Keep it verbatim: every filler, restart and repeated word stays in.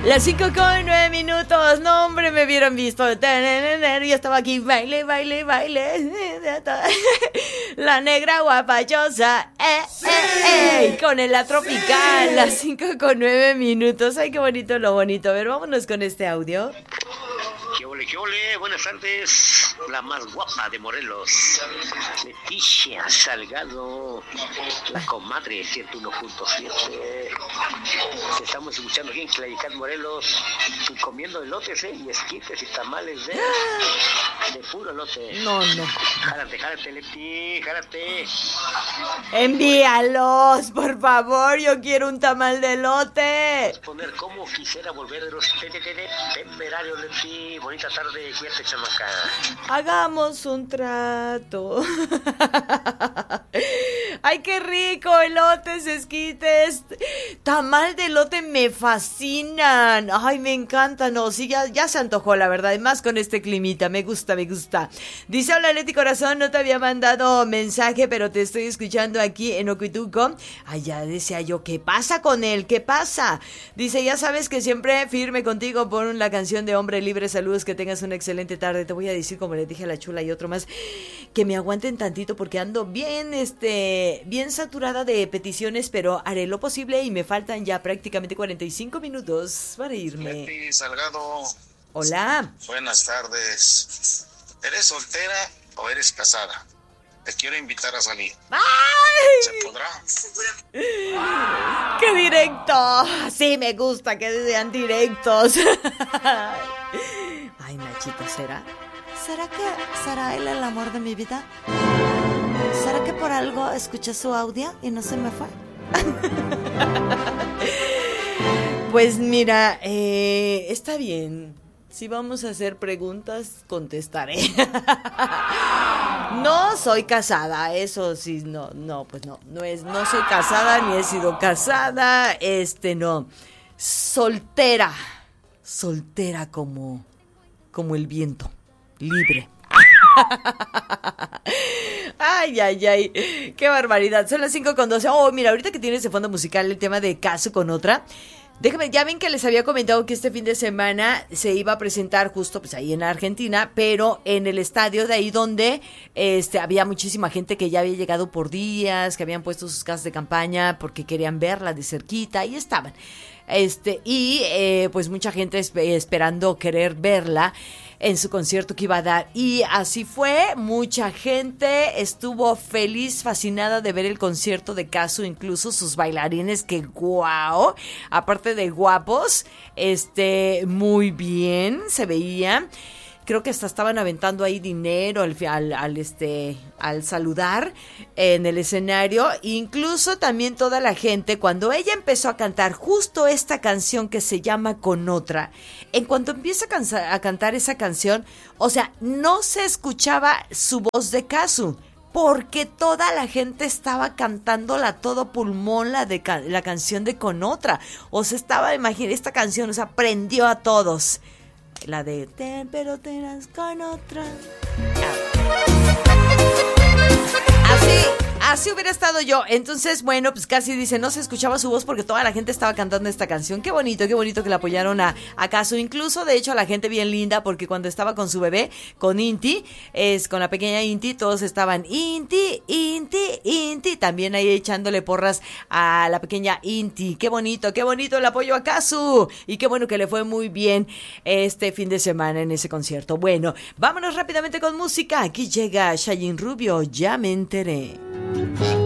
Las cinco con nueve minutos. No, hombre, me hubieran visto. Yo estaba aquí, baile, baile, baile. La negra guapachosa. Eh, eh, eh. Con el la tropical. Las cinco con nueve minutos. Ay, qué bonito lo bonito. A ver, vámonos con este audio. ¿Qué ole, qué ole? Buenas tardes. La más guapa de Morelos, Leticia Salgado, la comadre ciento uno punto siete. Estamos escuchando aquí en Claricat, Morelos, y comiendo elotes, ¿eh? Y esquites y tamales de, de puro elote. No, no. Jálate, jálate, Leti, jálate. Envíalos, por favor. Yo quiero un tamal de elote. Poner como quisiera volver de los temerarios, Leti. Bonita tarde, cuídate, chamaca. Hagamos un trato. Ay, qué rico, elotes, esquites, tamal de elote me fascinan. Ay, me encantan. No, sí, ya, ya se antojó, la verdad. Y más con este climita, me gusta, me gusta. Dice, hola, Leti Corazón, no te había mandado mensaje, pero te estoy escuchando aquí en Ocuituco. Ay, ya decía yo, ¿qué pasa con él? ¿Qué pasa? Dice, ya sabes que siempre firme contigo, pon la canción de Hombre Libre. Saludos, que tengas una excelente tarde. Te voy a decir, como le dije a la chula y otro más, que me aguanten tantito porque ando bien, este, bien saturada de peticiones, pero haré lo posible y me faltan ya prácticamente cuarenta y cinco minutos para irme. Leti Salgado. Hola. Buenas tardes. ¿Eres soltera o eres casada? Te quiero invitar a salir. ¡Ay! ¿Se podrá? ¡Qué directo! Sí, me gusta que sean directos. Ay, Nachito, ¿será? ¿Será que será él el amor de mi vida? ¿Será que por algo escuché su audio y no se me fue? Pues mira, eh, está bien. Si vamos a hacer preguntas, contestaré. No soy casada, eso sí, no, no, pues no, no es, no soy casada ni he sido casada, este no, soltera, soltera como, como el viento, libre. Ay, ay, ay, qué barbaridad. Son las cinco con doce. Oh, mira, ahorita que tienes de fondo musical el tema de Caso con Otra. Déjame, ya ven que les había comentado que este fin de semana se iba a presentar justo pues ahí en Argentina, pero en el estadio de ahí donde este había muchísima gente que ya había llegado por días, que habían puesto sus casas de campaña porque querían verla de cerquita, ahí estaban. Este, y eh, pues mucha gente esperando querer verla en su concierto que iba a dar, y así fue. Mucha gente estuvo feliz, fascinada de ver el concierto de Casu, incluso sus bailarines, que guau, aparte de guapos, este, muy bien se veía. Creo que hasta estaban aventando ahí dinero al, al, al, este, al saludar en el escenario. Incluso también toda la gente, cuando ella empezó a cantar justo esta canción que se llama Con Otra, en cuanto empieza a, cansa- a cantar esa canción, o sea, no se escuchaba su voz de Casu, porque toda la gente estaba cantándola a todo pulmón, la, de ca- la canción de Con Otra. O sea, estaba, imagínate, esta canción, o sea, prendió a todos. La de Ten, pero tenas con otra. Así, así hubiera estado yo. Entonces, bueno, pues casi dice, no se escuchaba su voz porque toda la gente estaba cantando esta canción. Qué bonito, qué bonito que la apoyaron a, a Casu. Incluso, de hecho, a la gente bien linda, porque cuando estaba con su bebé, con Inti, es con la pequeña Inti, todos estaban Inti, Inti, Inti, también ahí echándole porras a la pequeña Inti. Qué bonito, qué bonito el apoyo a Casu. Y qué bueno que le fue muy bien este fin de semana en ese concierto. Bueno, vámonos rápidamente con música. Aquí llega Shailene Rubio, Ya Me Enteré.